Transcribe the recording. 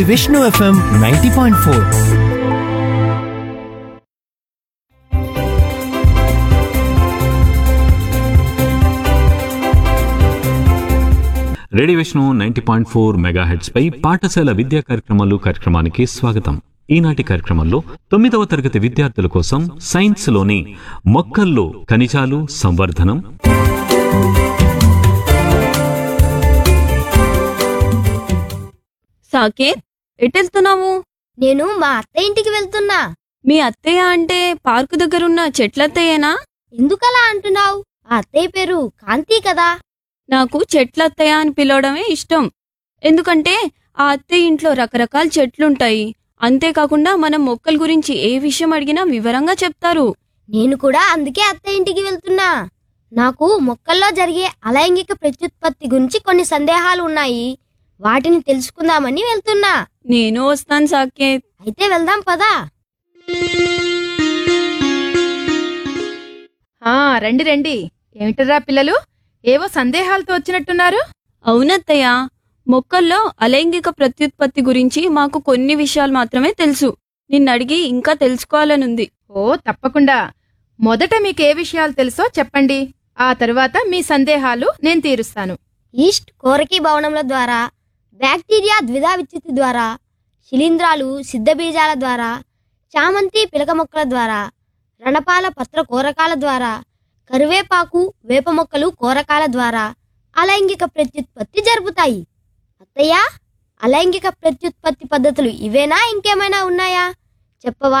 Vishnu FM 90.4. Radio Vishnu 90.4 megahertz పై పాఠశాల విద్యా కార్యక్రమానికి స్వాగతం. ఈనాటి కార్యక్రమంలో 9వ తరగతి విద్యార్థుల కోసం సైన్స్ లోని మొక్కల్లో ఖనిజాలు సంవర్ధనం, సాకేత్, ఎటెళ్తున్నావు? నేను మా అత్తయ్య ఇంటికి వెళ్తున్నా. మీ అత్తయ్య అంటే పార్కు దగ్గరున్న చెట్లత్తయ్యేనా? ఎందుకలా అంటున్నావు? ఆ అత్తయ్య పేరు కాంతి కదా. నాకు చెట్లత్తయ్య అని పిలవడమే ఇష్టం. ఎందుకంటే ఆ అత్తయ్య ఇంట్లో రకరకాల చెట్లుంటాయి. అంతేకాకుండా మనం మొక్కల గురించి ఏ విషయం అడిగినా వివరంగా చెప్తారు. నేను కూడా అందుకే అత్తయ్య ఇంటికి వెళ్తున్నా. నాకు మొక్కల్లో జరిగే అలైంగిక ప్రత్యుత్పత్తి గురించి కొన్ని సందేహాలు ఉన్నాయి. వాటిని తెలుసుకుందామని వెళ్తున్నా. నేను వస్తాను సాకేత్. అయితే వెళ్దాం పదా. రండి రండి. ఏమిటరా పిల్లలు, ఏవో సందేహాలతో వచ్చినట్టున్నారు? అవునత్తయ్య, మొక్కల్లో అలైంగిక ప్రత్యుత్పత్తి గురించి మాకు కొన్ని విషయాలు మాత్రమే తెలుసు. నిన్నడిగి ఇంకా తెలుసుకోవాలనుంది. ఓ తప్పకుండా. మొదట మీకే విషయాలు తెలుసో చెప్పండి. ఆ తరువాత మీ సందేహాలు నేను తీరుస్తాను. ఈస్ట్ కోరకి భవనముల ద్వారా, బ్యాక్టీరియా ద్విధా విచ్ఛిత్తి ద్వారా, శిలీంధ్రాలు సిద్ధబీజాల ద్వారా, చామంతి పిలక మొక్కల ద్వారా, రణపాల పత్ర కోరకాల ద్వారా, కరివేపాకు వేప మొక్కలు కోరకాల ద్వారా అలైంగిక ప్రత్యుత్పత్తి జరుపుతాయి. అత్తయ్య, అలైంగిక ప్రత్యుత్పత్తి పద్ధతులు ఇవేనా, ఇంకేమైనా ఉన్నాయా చెప్పవా?